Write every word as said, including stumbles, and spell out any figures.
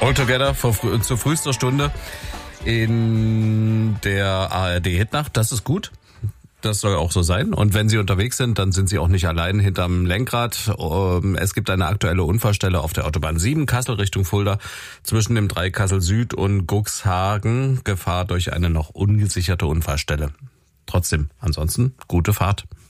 All Together vor, zur frühester Stunde in der A R D-Hitnacht. Das ist gut. Das soll auch so sein. Und wenn Sie unterwegs sind, dann sind Sie auch nicht allein hinterm Lenkrad. Es gibt eine aktuelle Unfallstelle auf der Autobahn sieben, Kassel Richtung Fulda, zwischen dem Dreieck Kassel Süd und Guxhagen. Gefahr durch eine noch ungesicherte Unfallstelle. Trotzdem, ansonsten, gute Fahrt.